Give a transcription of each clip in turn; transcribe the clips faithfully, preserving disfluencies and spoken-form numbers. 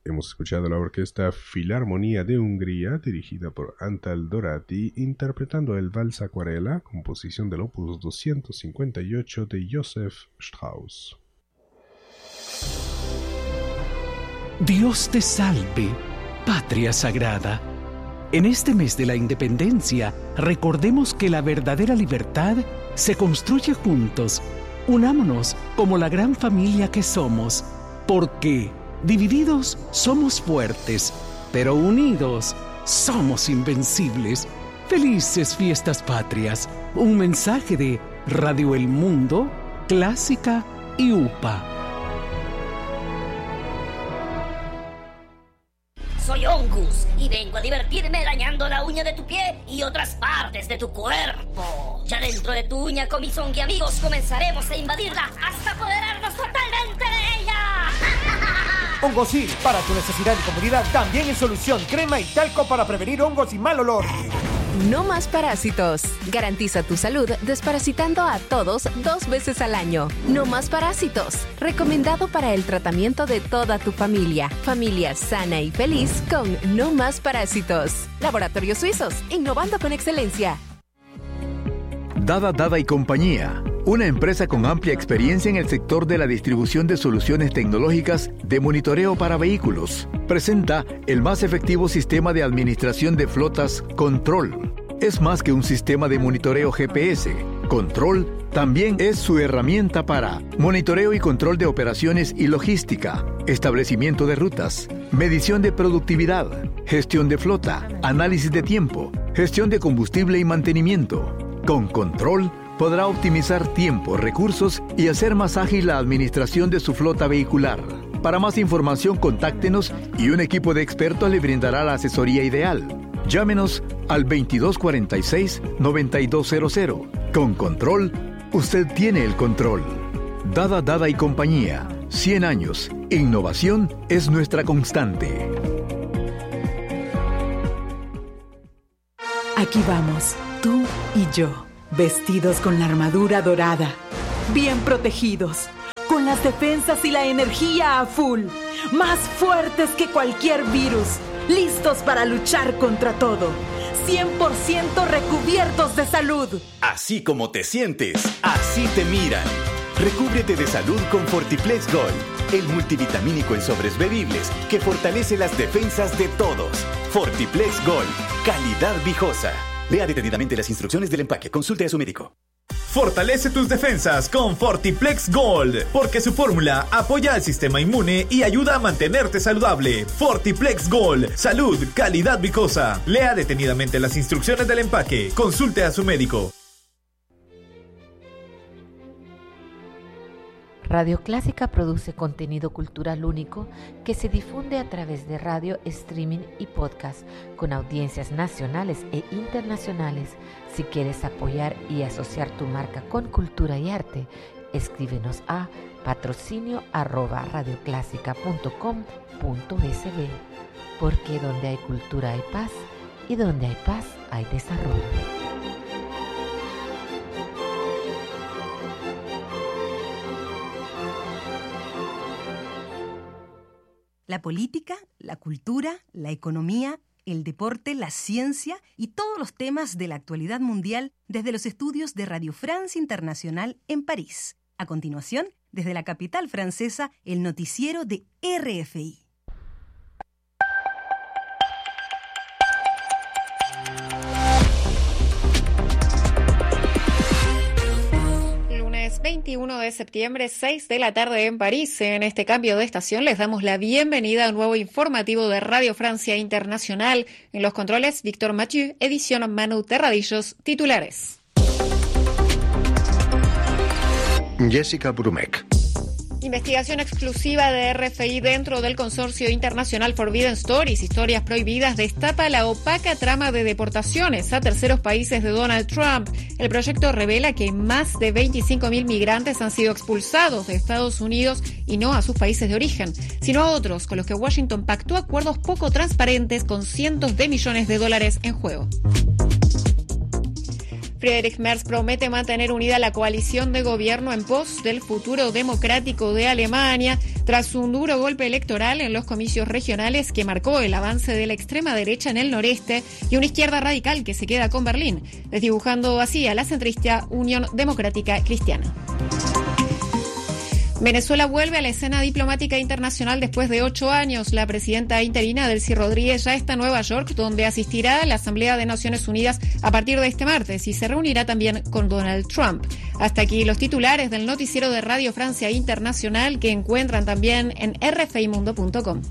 hemos escuchado la Orquesta Filarmonía de Hungría, dirigida por Antal Dorati, interpretando el Vals Acuarela, composición del Opus doscientos cincuenta y ocho de Joseph Strauss. Dios te salve, patria sagrada. En este mes de la independencia, recordemos que la verdadera libertad se construye juntos. Unámonos como la gran familia que somos, porque divididos somos fuertes, pero unidos somos invencibles. Felices fiestas patrias. Un mensaje de Radio El Mundo, Clásica y U P A. Soy Ongus y vengo a divertirme dañando la uña de tu pie y otras partes de tu cuerpo. Ya dentro de tu uña, con mis ongi amigos, comenzaremos a invadirla hasta apoderarnos totalmente de ella. Hongosil, para tu necesidad y comodidad, también en solución, crema y talco para prevenir hongos y mal olor. No más parásitos. Garantiza tu salud desparasitando a todos dos veces al año. No más parásitos. Recomendado para el tratamiento de toda tu familia. Familia sana y feliz con No más parásitos. Laboratorios Suizos, innovando con excelencia. Dada Dada y Compañía, una empresa con amplia experiencia en el sector de la distribución de soluciones tecnológicas de monitoreo para vehículos, presenta el más efectivo sistema de administración de flotas Control. Es más que un sistema de monitoreo G P S. Control también es su herramienta para monitoreo y control de operaciones y logística, establecimiento de rutas, medición de productividad, gestión de flota, análisis de tiempo, gestión de combustible y mantenimiento. Con Control podrá optimizar tiempo, recursos y hacer más ágil la administración de su flota vehicular. Para más información, contáctenos y un equipo de expertos le brindará la asesoría ideal. Llámenos al veintidós cuarenta y seis, noventa y dos cero cero. Con Control, usted tiene el control. Dada Dada y Compañía. cien años. Innovación es nuestra constante. Aquí vamos, tú y yo, vestidos con la armadura dorada, bien protegidos, con las defensas y la energía a full, más fuertes que cualquier virus, listos para luchar contra todo, cien por ciento recubiertos de salud. Así como te sientes, así te miran. Recúbrete de salud con Fortiplex Gold, el multivitamínico en sobres bebibles que fortalece las defensas de todos. Fortiplex Gold, calidad viejosa. Lea detenidamente las instrucciones del empaque. Consulte a su médico. Fortalece tus defensas con Fortiplex Gold, porque su fórmula apoya al sistema inmune y ayuda a mantenerte saludable. Fortiplex Gold, salud, calidad viejosa. Lea detenidamente las instrucciones del empaque. Consulte a su médico. Radio Clásica produce contenido cultural único que se difunde a través de radio, streaming y podcast con audiencias nacionales e internacionales. Si quieres apoyar y asociar tu marca con cultura y arte, escríbenos a patrocinio arroba radioclásica punto com punto es be, porque donde hay cultura hay paz y donde hay paz hay desarrollo. La política, la cultura, la economía, el deporte, la ciencia y todos los temas de la actualidad mundial desde los estudios de Radio France Internacional en París. A continuación, desde la capital francesa, el noticiero de R F I. veintiuno de septiembre, seis de la tarde en París. En este cambio de estación les damos la bienvenida a un nuevo informativo de Radio Francia Internacional. En los controles, Víctor Mathieu, edición Manu Terradillos, titulares. Jessica Brumek. Investigación exclusiva de R F I dentro del consorcio internacional Forbidden Stories, historias prohibidas, destapa la opaca trama de deportaciones a terceros países de Donald Trump. El proyecto revela que más de veinticinco mil migrantes han sido expulsados de Estados Unidos y no a sus países de origen, sino a otros con los que Washington pactó acuerdos poco transparentes con cientos de millones de dólares en juego. Friedrich Merz promete mantener unida la coalición de gobierno en pos del futuro democrático de Alemania, tras un duro golpe electoral en los comicios regionales que marcó el avance de la extrema derecha en el noreste y una izquierda radical que se queda con Berlín, desdibujando así a la centrista Unión Democrática Cristiana. Venezuela vuelve a la escena diplomática internacional después de ocho años. La presidenta interina, Delcy Rodríguez, ya está en Nueva York, donde asistirá a la Asamblea de Naciones Unidas a partir de este martes y se reunirá también con Donald Trump. Hasta aquí los titulares del noticiero de Radio Francia Internacional, que encuentran también en r f i mundo punto com.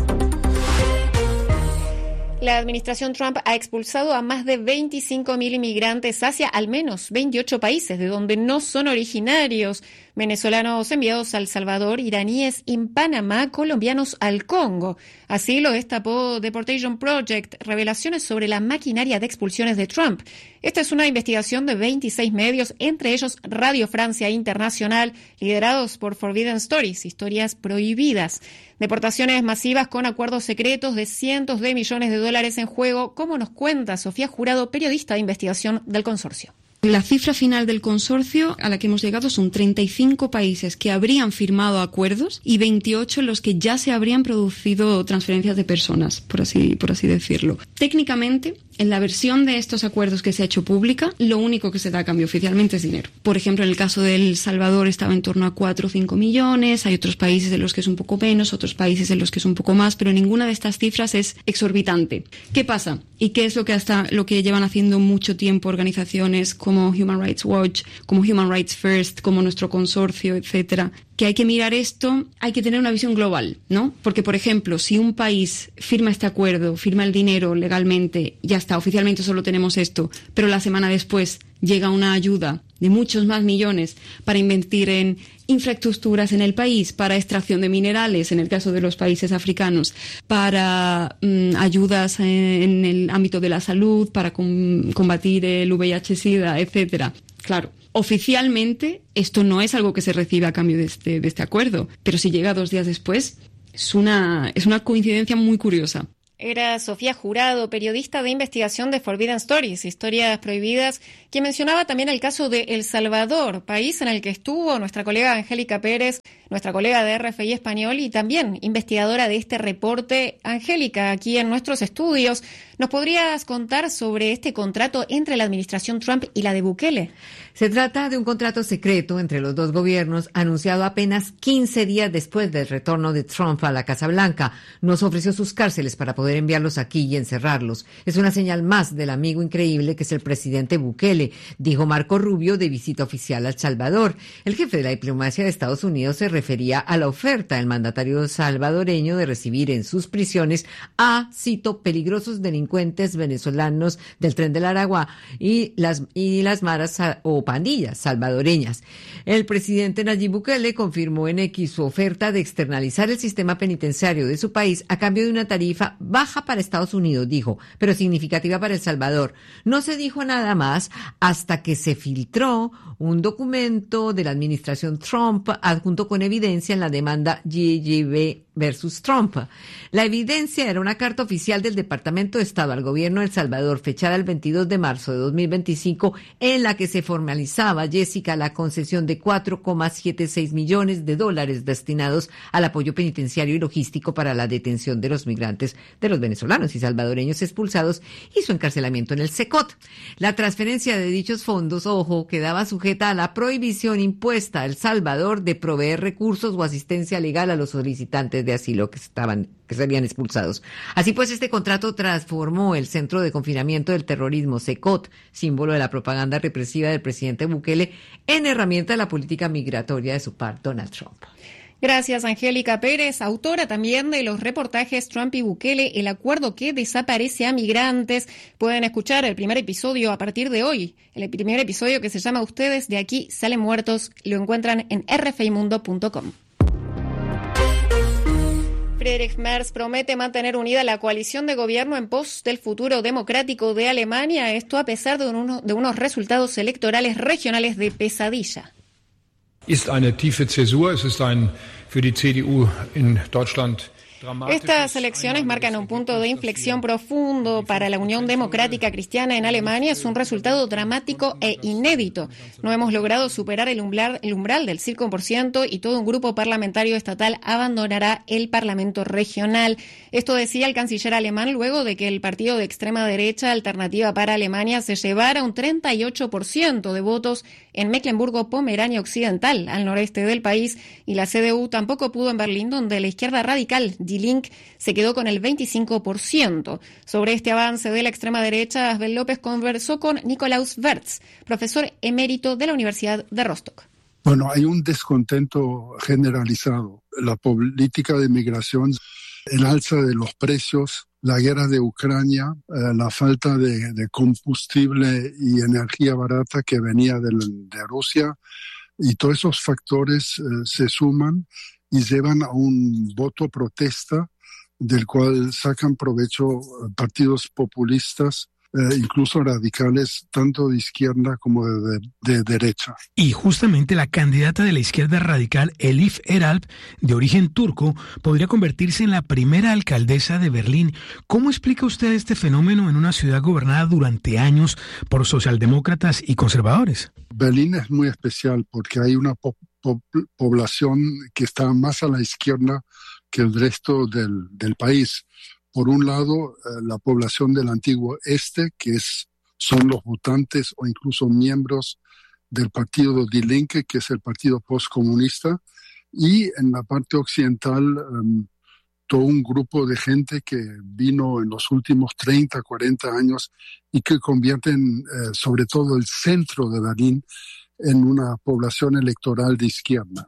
La administración Trump ha expulsado a más de veinticinco mil inmigrantes hacia al menos veintiocho países de donde no son originarios. Venezolanos enviados a El Salvador, iraníes en Panamá, colombianos al Congo. Así lo destapó Deportation Project, revelaciones sobre la maquinaria de expulsiones de Trump. Esta es una investigación de veintiséis medios, entre ellos Radio Francia Internacional, liderados por Forbidden Stories, historias prohibidas. Deportaciones masivas con acuerdos secretos de cientos de millones de dólares en juego, como nos cuenta Sofía Jurado, periodista de investigación del consorcio. La cifra final del consorcio a la que hemos llegado son treinta y cinco países que habrían firmado acuerdos y veintiocho en los que ya se habrían producido transferencias de personas, por así, por así decirlo. Técnicamente, en la versión de estos acuerdos que se ha hecho pública, lo único que se da a cambio oficialmente es dinero. Por ejemplo, en el caso de El Salvador estaba en torno a cuatro o cinco millones, hay otros países en los que es un poco menos, otros países en los que es un poco más, pero ninguna de estas cifras es exorbitante. ¿Qué pasa? ¿Y qué es lo que hasta lo que llevan haciendo mucho tiempo organizaciones como Human Rights Watch, como Human Rights First, como nuestro consorcio, etcétera? Que hay que mirar esto, hay que tener una visión global, ¿no? Porque, por ejemplo, si un país firma este acuerdo, firma el dinero legalmente, ya está, oficialmente solo tenemos esto, pero la semana después llega una ayuda de muchos más millones para invertir en infraestructuras en el país, para extracción de minerales, en el caso de los países africanos, para mmm, ayudas en, en el ámbito de la salud, para com- combatir el V I H SIDA, etcétera. Claro, oficialmente esto no es algo que se recibe a cambio de este, de este acuerdo, pero si llega dos días después, es una, es una coincidencia muy curiosa. Era Sofía Jurado, periodista de investigación de Forbidden Stories, historias prohibidas, quien mencionaba también el caso de El Salvador, país en el que estuvo nuestra colega Angélica Pérez, nuestra colega de R F I Español y también investigadora de este reporte. Angélica, aquí en nuestros estudios, ¿nos podrías contar sobre este contrato entre la administración Trump y la de Bukele? Se trata de un contrato secreto entre los dos gobiernos, anunciado apenas quince días después del retorno de Trump a la Casa Blanca. Nos ofreció sus cárceles para poder enviarlos aquí y encerrarlos. Es una señal más del amigo increíble que es el presidente Bukele, dijo Marco Rubio de visita oficial a El Salvador. El jefe de la diplomacia de Estados Unidos se refería a la oferta del mandatario salvadoreño de recibir en sus prisiones a, cito, peligrosos delincuentes venezolanos del Tren del Aragua y las, y las maras o pandillas salvadoreñas. El presidente Nayib Bukele confirmó en X su oferta de externalizar el sistema penitenciario de su país a cambio de una tarifa baja para Estados Unidos, dijo, pero significativa para El Salvador. No se dijo nada más hasta que se filtró un documento de la administración Trump adjunto con evidencia en la demanda G G B versus Trump. La evidencia era una carta oficial del Departamento de Estado al gobierno de El Salvador, fechada el veintidós de marzo de dos mil veinticinco, en la que se formalizaba, Jessica, la concesión de cuatro coma setenta y seis millones de dólares destinados al apoyo penitenciario y logístico para la detención de los migrantes, de los venezolanos y salvadoreños expulsados y su encarcelamiento en el SECOT. La transferencia de dichos fondos, ojo, quedaba sujeta a la prohibición impuesta a El Salvador de proveer recursos o asistencia legal a los solicitantes de asilo que estaban que se habían expulsados. Así pues, este contrato transformó el Centro de Confinamiento del Terrorismo, SECOT, símbolo de la propaganda represiva del presidente Bukele, en herramienta de la política migratoria de su par, Donald Trump. Gracias, Angélica Pérez, autora también de los reportajes Trump y Bukele, el acuerdo que desaparece a migrantes. Pueden escuchar el primer episodio a partir de hoy. El primer episodio, que se llama Ustedes de aquí salen muertos, lo encuentran en r f i mundo punto com. Friedrich Merz promete mantener unida la coalición de gobierno en pos del futuro democrático de Alemania, esto a pesar de, uno, de unos resultados electorales regionales de pesadilla. Ist eine tiefe Zäsur, es ist ein für die C D U in Deutschland. Estas elecciones marcan un punto de inflexión profundo para la Unión Democrática Cristiana en Alemania. Es un resultado dramático e inédito. No hemos logrado superar el umbral, el umbral del cinco por ciento y todo un grupo parlamentario estatal abandonará el Parlamento regional. Esto decía el canciller alemán luego de que el partido de extrema derecha Alternativa para Alemania se llevara un treinta y ocho por ciento de votos en Mecklemburgo-Pomerania Occidental, al noreste del país, y la C D U tampoco pudo en Berlín, donde la izquierda radical, Die Linke, se quedó con el veinticinco por ciento. Sobre este avance de la extrema derecha, Asbel López conversó con Nikolaus Wertz, profesor emérito de la Universidad de Rostock. Bueno, hay un descontento generalizado. La política de migración, el alza de los precios, la guerra de Ucrania, eh, la falta de, de combustible y energía barata que venía de, de Rusia, y todos esos factores eh, se suman y llevan a un voto protesta del cual sacan provecho partidos populistas, eh, incluso radicales, tanto de izquierda como de, de, de derecha. Y justamente la candidata de la izquierda radical, Elif Eralp, de origen turco, podría convertirse en la primera alcaldesa de Berlín. ¿Cómo explica usted este fenómeno en una ciudad gobernada durante años por socialdemócratas y conservadores? Berlín es muy especial porque hay una po- po- población que está más a la izquierda que el resto del, del país. Por un lado, eh, la población del antiguo este, que es, son los votantes o incluso miembros del partido Die Linke, que es el partido postcomunista, y en la parte occidental, um, todo un grupo de gente que vino en los últimos treinta, cuarenta años y que convierten eh, sobre todo el centro de Berlín en una población electoral de izquierda.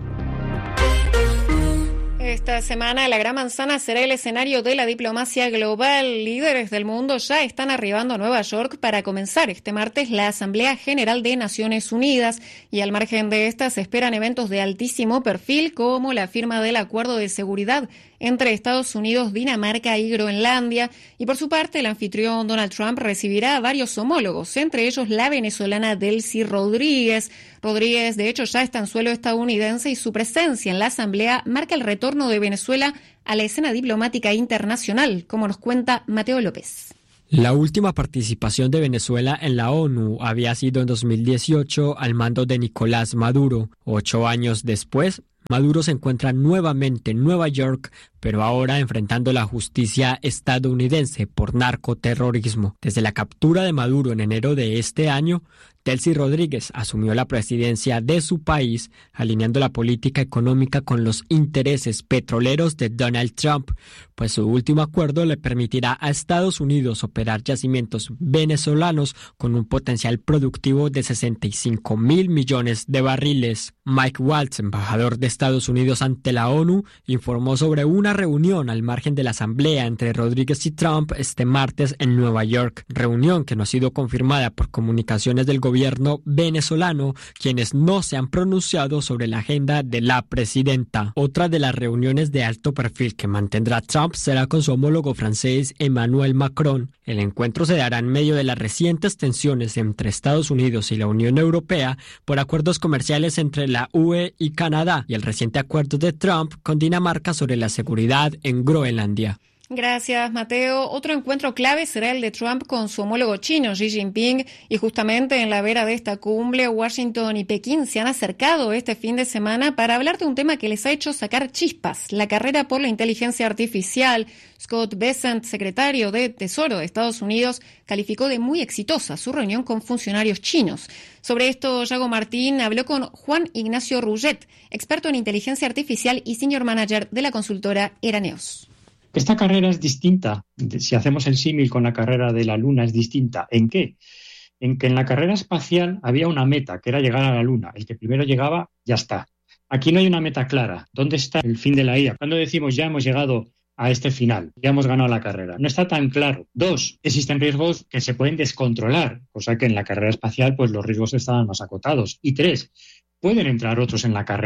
Esta semana la Gran Manzana será el escenario de la diplomacia global. Líderes del mundo ya están arribando a Nueva York para comenzar este martes la Asamblea General de Naciones Unidas, y al margen de esta se esperan eventos de altísimo perfil como la firma del Acuerdo de Seguridad entre Estados Unidos, Dinamarca y Groenlandia. Y por su parte, el anfitrión Donald Trump recibirá a varios homólogos, entre ellos la venezolana Delcy Rodríguez. Rodríguez, de hecho, ya está en suelo estadounidense y su presencia en la Asamblea marca el retorno de Venezuela a la escena diplomática internacional, como nos cuenta Mateo López. La última participación de Venezuela en la ONU había sido en dos mil dieciocho al mando de Nicolás Maduro. Ocho años después, Maduro se encuentra nuevamente en Nueva York, pero ahora enfrentando la justicia estadounidense por narcoterrorismo. Desde la captura de Maduro en enero de este año, Delcy Rodríguez asumió la presidencia de su país, alineando la política económica con los intereses petroleros de Donald Trump, pues su último acuerdo le permitirá a Estados Unidos operar yacimientos venezolanos con un potencial productivo de sesenta y cinco mil millones de barriles. Mike Waltz, embajador de Estados Unidos ante la ONU, informó sobre una reunión al margen de la asamblea entre Rodríguez y Trump este martes en Nueva York, reunión que no ha sido confirmada por comunicaciones del gobierno venezolano, quienes no se han pronunciado sobre la agenda de la presidenta. Otra de las reuniones de alto perfil que mantendrá Trump será con su homólogo francés Emmanuel Macron. El encuentro se dará en medio de las recientes tensiones entre Estados Unidos y la Unión Europea por acuerdos comerciales entre la U E y Canadá y el reciente acuerdo de Trump con Dinamarca sobre la seguridad en Groenlandia. Gracias, Mateo. Otro encuentro clave será el de Trump con su homólogo chino, Xi Jinping, y justamente en la vera de esta cumbre, Washington y Pekín se han acercado este fin de semana para hablar de un tema que les ha hecho sacar chispas, la carrera por la inteligencia artificial. Scott Bessent, secretario de Tesoro de Estados Unidos, calificó de muy exitosa su reunión con funcionarios chinos. Sobre esto, Yago Martín habló con Juan Ignacio Rouget, experto en inteligencia artificial y senior manager de la consultora Eraneos. Esta carrera es distinta, si hacemos el símil con la carrera de la Luna, es distinta. ¿En qué? En que en la carrera espacial había una meta, que era llegar a la Luna. El que primero llegaba, ya está. Aquí no hay una meta clara. ¿Dónde está el fin de la I A? Cuando decimos ya hemos llegado a este final, ya hemos ganado la carrera? No está tan claro. Dos, existen riesgos que se pueden descontrolar, cosa que en la carrera espacial pues los riesgos estaban más acotados. Y tres, pueden entrar otros en la carrera.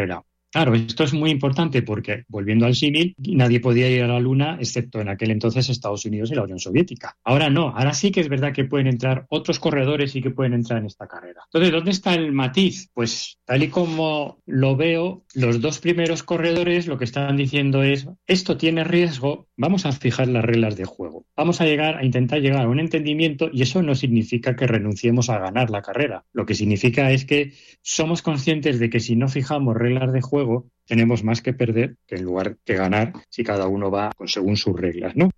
Claro, esto es muy importante porque, volviendo al símil, nadie podía ir a la Luna excepto en aquel entonces Estados Unidos y la Unión Soviética. Ahora no, ahora sí que es verdad que pueden entrar otros corredores y que pueden entrar en esta carrera. Entonces, ¿dónde está el matiz? Pues tal y como lo veo, los dos primeros corredores lo que están diciendo es, esto tiene riesgo, vamos a fijar las reglas de juego. Vamos a llegar a intentar llegar a un entendimiento y eso no significa que renunciemos a ganar la carrera. Lo que significa es que somos conscientes de que si no fijamos reglas de juego, tenemos más que perder que en lugar que ganar si cada uno va según sus reglas, ¿no?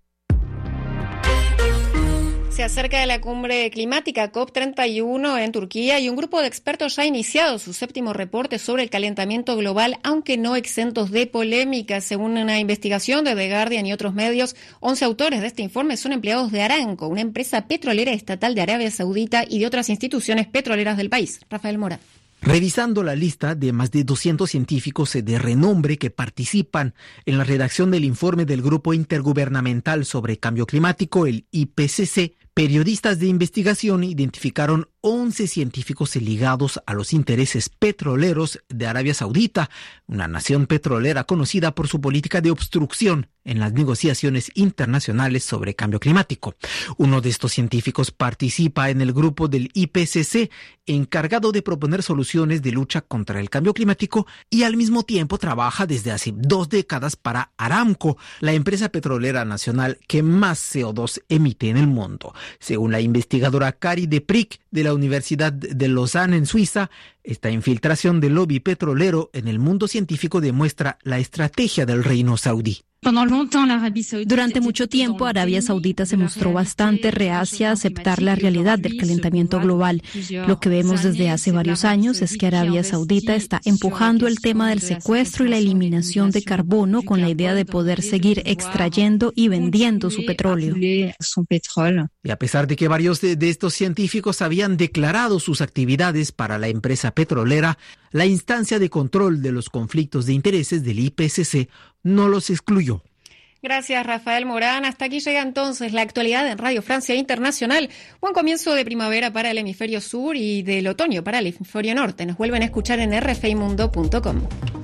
Se acerca de la cumbre climática COP treinta y uno en Turquía y un grupo de expertos ha iniciado su séptimo reporte sobre el calentamiento global, aunque no exentos de polémica. Según una investigación de The Guardian y otros medios, once autores de este informe son empleados de Aramco, una empresa petrolera estatal de Arabia Saudita y de otras instituciones petroleras del país. Rafael Mora. Revisando la lista de más de doscientos científicos de renombre que participan en la redacción del informe del Grupo Intergubernamental sobre Cambio Climático, el I P C C, periodistas de investigación identificaron once científicos ligados a los intereses petroleros de Arabia Saudita, una nación petrolera conocida por su política de obstrucción en las negociaciones internacionales sobre cambio climático. Uno de estos científicos participa en el grupo del I P C C, encargado de proponer soluciones de lucha contra el cambio climático, y al mismo tiempo trabaja desde hace dos décadas para Aramco, la empresa petrolera nacional que más C O dos emite en el mundo. Según la investigadora Kari de Prick de la Universidad de Lausanne en Suiza, esta infiltración del lobby petrolero en el mundo científico demuestra la estrategia del reino saudí. Durante mucho tiempo, Arabia Saudita se mostró bastante reacia a aceptar la realidad del calentamiento global. Lo que vemos desde hace varios años es que Arabia Saudita está empujando el tema del secuestro y la eliminación de carbono con la idea de poder seguir extrayendo y vendiendo su petróleo. Y a pesar de que varios de, de estos científicos habían declarado sus actividades para la empresa petrolera, la instancia de control de los conflictos de intereses del I P C C no los excluyó. Gracias, Rafael Morán. Hasta aquí llega entonces la actualidad en Radio Francia Internacional. Buen comienzo de primavera para el hemisferio sur y del otoño para el hemisferio norte. Nos vuelven a escuchar en r f i mundo punto com.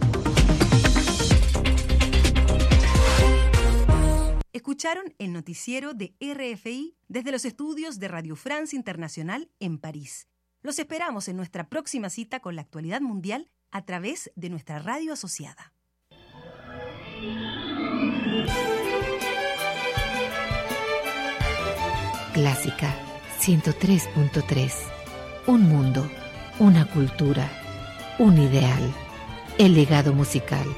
Escucharon el noticiero de R F I desde los estudios de Radio France Internacional en París. Los esperamos en nuestra próxima cita con la actualidad mundial a través de nuestra radio asociada. Clásica ciento tres punto tres. Un mundo, una cultura, un ideal. El legado musical